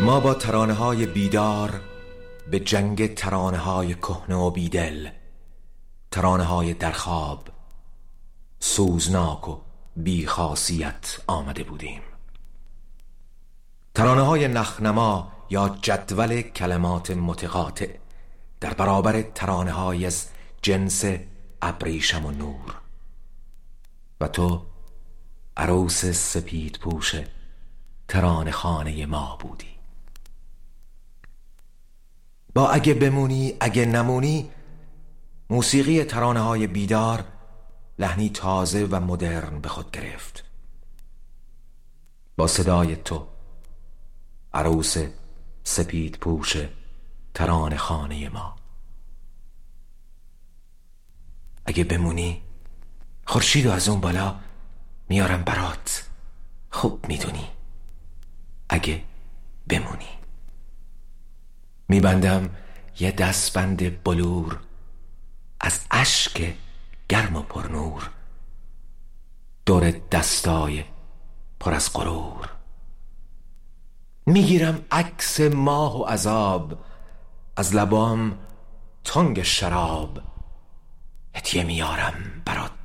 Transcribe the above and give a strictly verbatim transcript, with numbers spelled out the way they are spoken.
ما با ترانه های بیدار به جنگ ترانه های کهنه و بیدل، ترانه های در خواب، سوزناک و بی خاصیت آمده بودیم. ترانه های نخنما یا جدول کلمات متقاطع در برابر ترانه های از جنس ابریشم و نور. و تو عروس سپید پوش ترانه خانه ما بودی. با اگه بمونی اگه نمونی، موسیقی ترانه های بیدار لحنی تازه و مدرن به خود گرفت. با صدای تو، عروس سپید پوش ترانه خانه ما. اگه بمونی خورشیدو از اون بالا میارم برات، خوب میدونی. اگه بمونی میبندم یه دستبند بلور از اشک گرم و پرنور دور دستای پر از غرور. میگیرم عکس ماه و عذاب، از لبام تنگ شراب، هدیه میارم برات